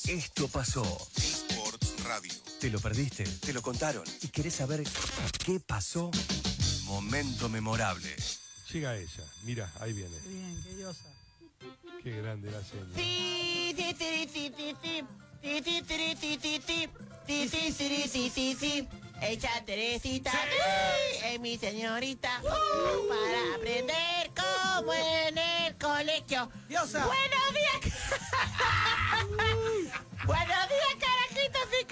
Esto pasó. Sport Radio. ¿Te lo perdiste? ¿Te lo contaron? ¿Y querés saber qué pasó? Momento memorable. Llega ella. Mira, ahí viene. Qué bien, qué diosa. Qué grande la señora. Sí, sí, sí, sí, sí, sí. Sí, sí, sí, sí, sí, sí. Sí, sí, sí, sí, sí, sí. Ella Teresita es mi señorita para aprender como en el colegio. ¡Diosa! ¡Buenos días! ¡Buenos días, carajitos y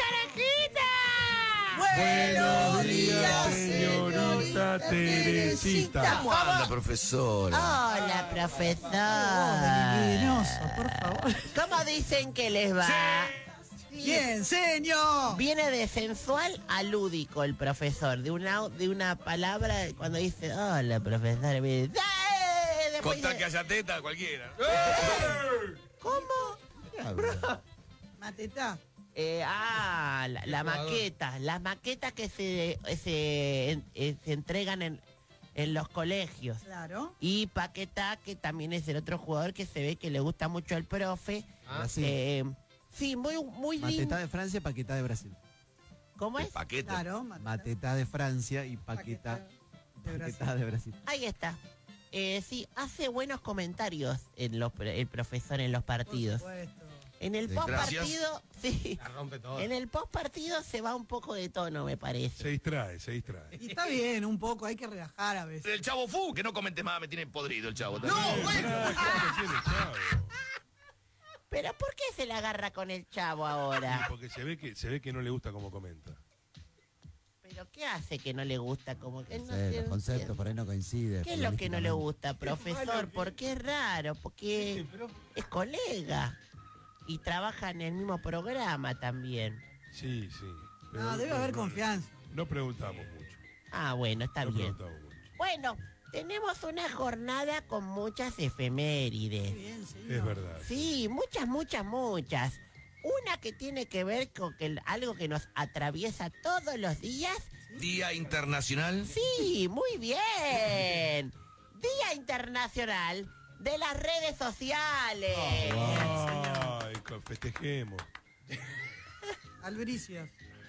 carajitas! Buenos días, señorita Teresita. ¿Cómo anda, profesora? Hola, Oh, profesor. divinoso, por favor. ¿Cómo dicen que les va? Bien, señor. Viene de sensual a lúdico el profesor, de una palabra, cuando dice, hola, profesor, viene, después Con tal dice, que haya teta, cualquiera. ¿cómo? Matetá. La maqueta, las maquetas que se entregan en los colegios. Claro. Y Paquetá, que también es el otro jugador que se ve que le gusta mucho al profe. Brasil. Sí, muy lindo. Matetá de Francia, Paquetá de Brasil. ¿Cómo es? Paqueta. Claro, Matetá de Francia y Paquetá de Brasil. Paquetá de Brasil. Ahí está. Sí, hace buenos comentarios el profesor en los Por partidos. supuesto. En el post Gracias. partido, sí. La rompe todo. En el post partido se va un poco de tono, me parece. Se distrae, se distrae. Y está bien, un poco, hay que relajar a veces. El chavo Fu, que no comentes más, me tiene podrido el chavo. No, bueno. ¿Qué tiene, chavo? Pero ¿por qué se la agarra con el chavo ahora? Porque se ve que no le gusta cómo comenta. ¿Pero qué hace que no le gusta? Como que no Los sé, conceptos por ahí no coinciden. ¿Qué es lo que no le futbolísticamente. gusta, profesor? Porque es raro, porque es colega y trabaja en el mismo programa también. Sí, sí. Pero No, debe haber confianza. No preguntamos mucho. Ah, bueno, está No bien. preguntamos mucho. Bueno, tenemos una jornada con muchas efemérides. Qué bien, señor. Es verdad. Sí, muchas. Una que tiene que ver con algo que nos atraviesa todos los días. Día Internacional. Sí, muy bien. Día Internacional de las Redes Sociales. Ay, festejemos. Albricias.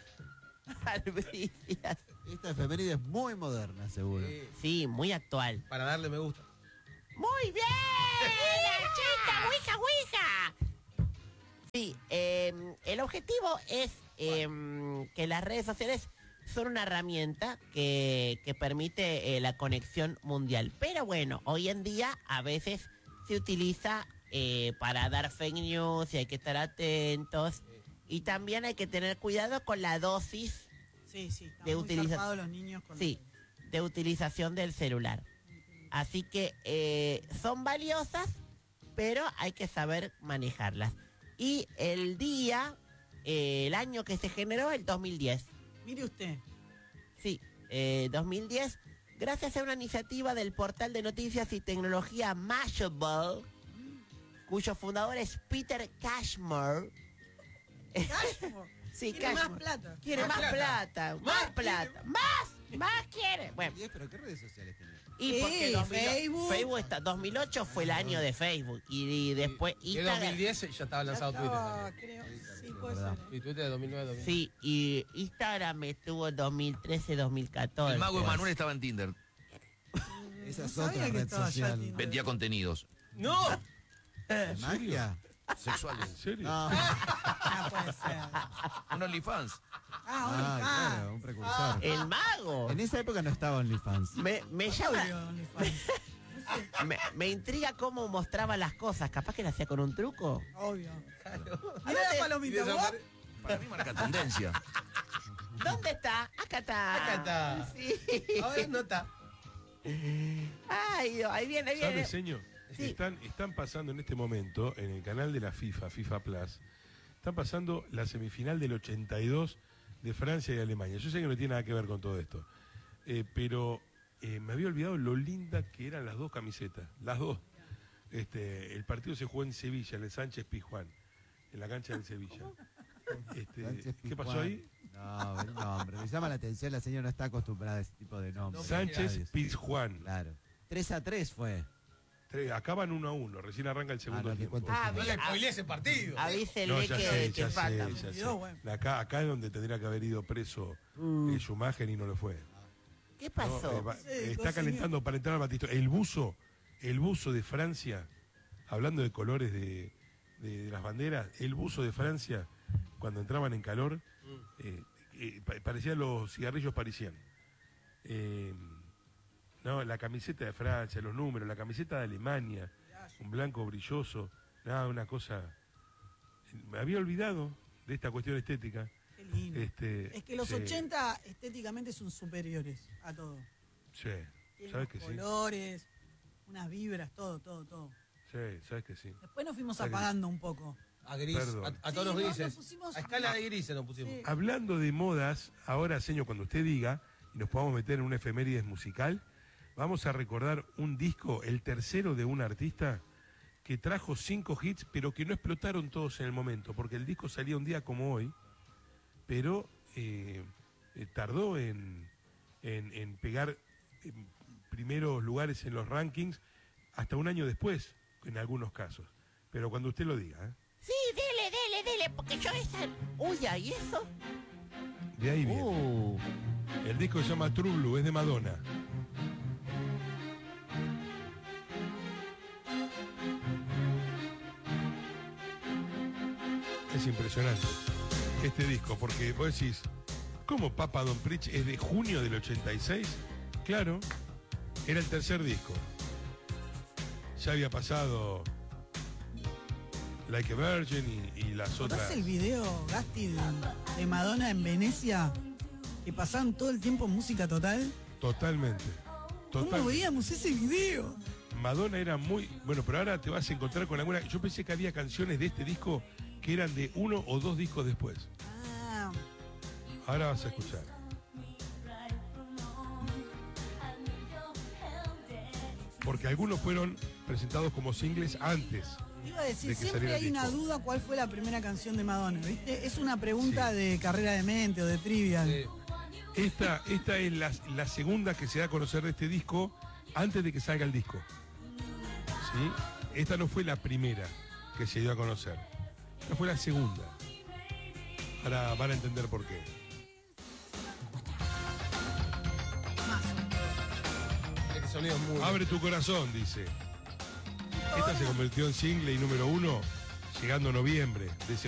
Albricias. Esta efeméride es muy moderna, seguro. Sí, muy actual. Para darle me gusta. ¡Muy bien! ¡Nachita, ouija, ouija! Sí, el objetivo es que las redes sociales son una herramienta que permite la conexión mundial. Pero bueno, hoy en día a veces se utiliza para dar fake news y hay que estar atentos. Y también hay que tener cuidado con la dosis Sí, sí. Están De muy utiliza- zarpados los niños con Sí, de utilización del celular. Así que son valiosas, pero hay que saber manejarlas. Y el día, el año que se generó, el 2010. Mire usted. Sí, 2010, gracias a una iniciativa del portal de noticias y tecnología Mashable, cuyo fundador es Peter Cashmore. Cashmore. Sí, Quiere más Cashmore. plata. Quiere más plata, más plata, más quiere. Bueno, ¿Pero qué redes sociales tenés? y Sí, porque Facebook. 2008 fue el año de Facebook y después Y en Instagram. 2010 ya estaba lanzado Twitter Ah, también. creo. Sí, puede verdad. ser. Y Twitter de 2009, 2010. Sí, y Instagram estuvo en 2013, 2014. El mago Emanuel estaba en Tinder. Esa No es sabía otra que red estaba ya social. Tinder. Vendía contenidos ¡No! ¿De magia? sexuales. ¿En serio? No. Ah, puede ser. Un OnlyFans. Ah, Claro, un precursor. El mago. En esa época no estaba OnlyFans. Me llama, me intriga cómo mostraba las cosas. Capaz que lo hacía con un truco. Obvio. Mira la palomita, ¿vos? Para mí marca tendencia. ¿Dónde está? Acá está. Acá está. Sí. Ahora no está. Ay, Dios, ahí viene, ahí viene. ¿Sabes, señor? Sí. Están pasando en este momento, en el canal de la FIFA, FIFA Plus, están pasando la semifinal del 82 de Francia y Alemania. Yo sé que no tiene nada que ver con todo esto, pero me había olvidado lo linda que eran las dos camisetas, las dos. El partido se jugó en Sevilla, en el Sánchez Pizjuán, en la cancha del Sevilla. Sánchez ¿Qué pasó Pizjuán. ahí? No, el nombre. Me llama la atención, la señora no está acostumbrada a ese tipo de nombres. Sánchez Pizjuán. Claro. 3-3 fue. Acaban 1-1, recién arranca el segundo no te tiempo. cuento. No le spoileé ese partido. Avísenle No, ya sé, que ya sé, faltan. ya sé. Dios, bueno. Acá es donde tendría que haber ido preso Schumacher y no lo fue. ¿Qué No, pasó? está cocinó. calentando para entrar al Batistro. El buzo de Francia, hablando de colores de las banderas, el buzo de Francia, cuando entraban en calor, parecían los cigarrillos parisianos. No, la camiseta de Francia, los números, la camiseta de Alemania, un blanco brilloso, nada, una cosa. Me había olvidado de esta cuestión estética. Qué lindo. Es que los sí, 80 estéticamente son superiores a todo. Sí, Tienen ¿sabes unos que sí? colores, unas vibras, todo. Sí, ¿sabes que sí? Después nos fuimos ¿Sabes que apagando un poco. A gris, Perdón. a tonos Sí, no, grises. nos pusimos- A escala de grises nos pusimos. Sí. Hablando de modas, ahora, señor, cuando usted diga, y nos podamos meter en una efemérides musical, vamos a recordar un disco, el tercero de un artista que trajo 5 hits, pero que no explotaron todos en el momento, porque el disco salía un día como hoy, pero tardó en pegar primeros lugares en los rankings hasta un año después, en algunos casos. Pero cuando usted lo diga, ¿eh? Sí, dele, porque yo esa... Uy, ¿y eso? De ahí viene. El disco se llama True Blue, es de Madonna. Es impresionante este disco, porque vos decís, ¿cómo Papa Don't Preach es de junio del 86? Claro, era el tercer disco. Ya había pasado Like a Virgin y las ¿Recordás otras. el video, Gasti, de Madonna en Venecia? Que pasaban todo el tiempo música total. Totalmente. ¿Cómo Totalmente. veíamos ese video? Madonna era muy... Bueno, pero ahora te vas a encontrar con alguna... Yo pensé que había canciones de este disco que eran de 1 o 2 discos después. Ah, Ahora vas a escuchar. Porque algunos fueron presentados como singles antes. iba a decir, De que siempre saliera el hay una disco. duda cuál fue la primera canción de Madonna, ¿viste? Es una pregunta de carrera de mente o de trivial. Sí. Esta es la segunda que se da a conocer de este disco antes de que salga el disco. ¿Sí? Esta no fue la primera que se dio a conocer. Esta fue la segunda. Ahora van a entender por qué. Este sonido es muy... Abre tu corazón, dice. Esta se convirtió en single y número 1 llegando a noviembre de ese